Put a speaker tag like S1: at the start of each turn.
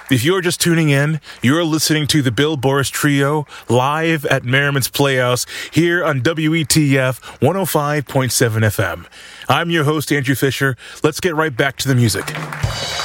S1: If you're just tuning in, you're listening to the Bill Boris Trio live at Merriman's Playhouse here on WETF 105.7 FM. I'm your host, Andrew Fisher. Let's get right back to the music.